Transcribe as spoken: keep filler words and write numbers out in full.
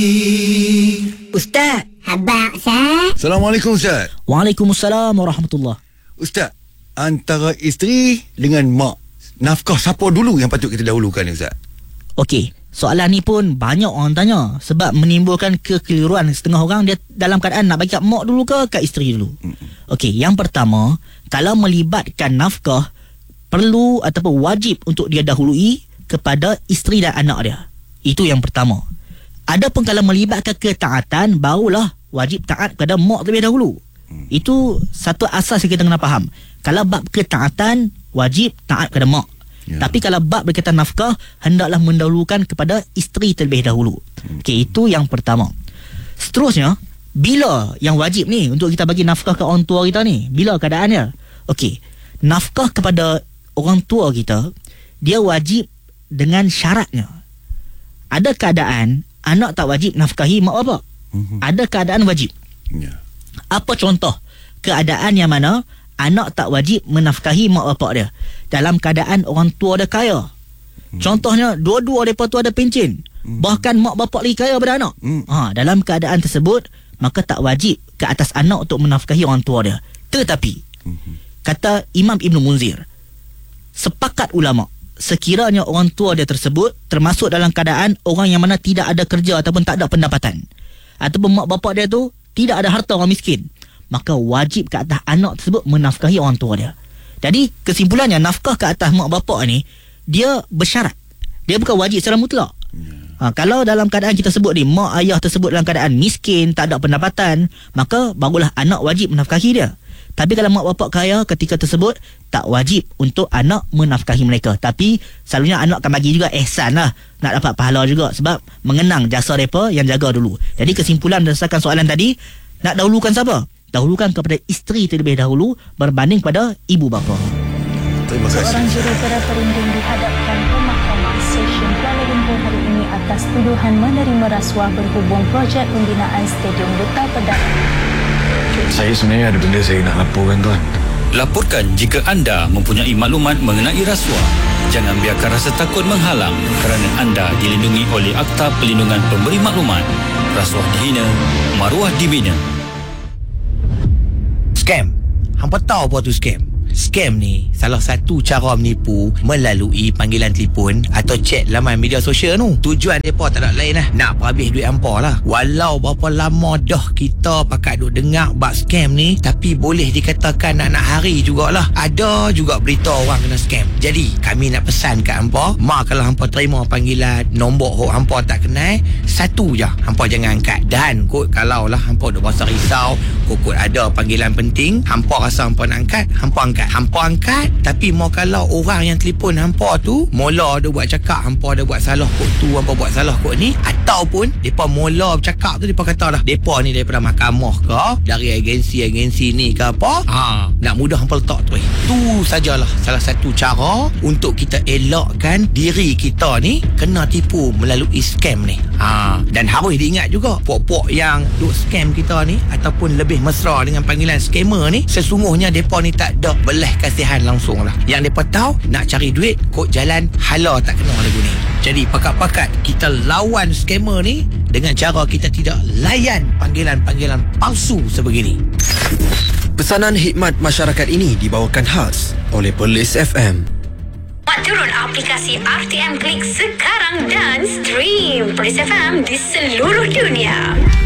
Ustaz. Abang Ustaz. Assalamualaikum Ustaz. Waalaikumsalam warahmatullahi. Ustaz, antara isteri dengan mak, nafkah siapa dulu yang patut kita dahulukan ni Ustaz? Okey, soalan ni pun banyak orang tanya sebab menimbulkan kekeliruan. Setengah orang dia dalam keadaan nak bagi kat mak dulu ke kat isteri dulu. Okey, yang pertama, kalau melibatkan nafkah, perlu ataupun wajib untuk dia dahului kepada isteri dan anak dia. Itu yang pertama. Adapun kalau melibatkan ketaatan, barulah wajib taat kepada mak terlebih dahulu. Hmm. Itu satu asas yang kita kena faham. Kalau bab ketaatan, wajib taat kepada mak. Ya. Tapi kalau bab berkaitan nafkah, hendaklah mendahulukan kepada isteri terlebih dahulu. Hmm. Okey, itu yang pertama. Seterusnya, bila yang wajib ni untuk kita bagi nafkah ke orang tua kita ni? Bila keadaannya? Okey, nafkah kepada orang tua kita, dia wajib dengan syaratnya. Ada keadaan anak tak wajib nafkahi mak bapak. Mm-hmm. Ada keadaan wajib. Yeah. Apa contoh keadaan yang mana anak tak wajib menafkahi mak bapak dia? Dalam keadaan orang tua dia kaya. Mm. Contohnya dua-dua mereka tu ada pencen. Mm. Bahkan mak bapak lagi kaya daripada anak. Mm. Ha, dalam keadaan tersebut, maka tak wajib ke atas anak untuk menafkahi orang tua dia. Tetapi mm-hmm. kata Imam Ibn Munzir, sepakat ulama, sekiranya orang tua dia tersebut termasuk dalam keadaan orang yang mana tidak ada kerja ataupun tak ada pendapatan, ataupun mak bapak dia tu tidak ada harta, orang miskin, maka wajib ke atas anak tersebut menafkahi orang tua dia. Jadi kesimpulannya, nafkah ke atas mak bapak ni dia bersyarat, dia bukan wajib secara mutlak. Ha, kalau dalam keadaan kita sebut ni, mak ayah tersebut dalam keadaan miskin, tak ada pendapatan, maka barulah anak wajib menafkahi dia. Tapi kalau mak bapak kaya ketika tersebut, tak wajib untuk anak menafkahi mereka. Tapi selalunya anak akan bagi juga ihsan lah, nak dapat pahala juga, sebab mengenang jasa mereka yang jaga dulu. Jadi kesimpulan berdasarkan soalan tadi, nak dahulukan siapa? Dahulukan kepada isteri terlebih dahulu berbanding pada ibu bapa. Terima kasih. Seorang jurutera perunding dihadapkan ke Mahkamah Session Kuala Lumpur hari ini atas tuduhan menerima rasuah berhubung projek pembinaan Stadium Duta Perdana. Saya sebenarnya ada benda saya nak laporkan, tuan. Laporkan jika anda mempunyai maklumat mengenai rasuah. Jangan biarkan rasa takut menghalang kerana anda dilindungi oleh Akta Perlindungan Pemberi Maklumat. Rasuah dihina, maruah dibina. Scam. Hampa tahu apa tu scam? Scam ni salah satu cara menipu melalui panggilan telefon atau chat laman media sosial tu. Tujuan mereka tak ada lain lah, nak perhabis duit hampa lah. Walau berapa lama dah kita pakai duk dengar bab scam ni, tapi boleh dikatakan nak-nak hari jugalah ada juga berita orang kena scam. Jadi kami nak pesan kat hampa, mak kalau hampa terima panggilan nombor hok hampa tak kenal, satu je hampa jangan angkat. Dan kot kalau lah hampa duk rasa risau, kot ada panggilan penting, hampa rasa hampa nak angkat, hampa angkat. Hampa angkat, tapi mau kalau orang yang telefon hampa tu mula dia buat cakap hampa dia buat salah kot tu, hampa buat salah kot ni, ataupun depa mula bercakap tu depa kata lah depa ni daripada mahkamah ke, dari agensi-agensi ni ke apa, ha, nak mudah hampa letak tu. Tu sajalah salah satu cara untuk kita elakkan diri kita ni kena tipu melalui scam ni. Ha, dan harus diingat juga, pok-pok yang duk scam kita ni ataupun lebih mesra dengan panggilan scammer ni, sesungguhnya depa ni tak ada belah kasihan langsung lah. Yang mereka tahu nak cari duit kod jalan hala tak kena lagu ni. Jadi pakat-pakat kita lawan scammer ni dengan cara kita tidak layan panggilan-panggilan palsu sebegini. Pesanan khidmat masyarakat ini dibawakan khas oleh Perlis F M. Turun aplikasi R T M Klik sekarang dan stream Perlis F M di seluruh dunia.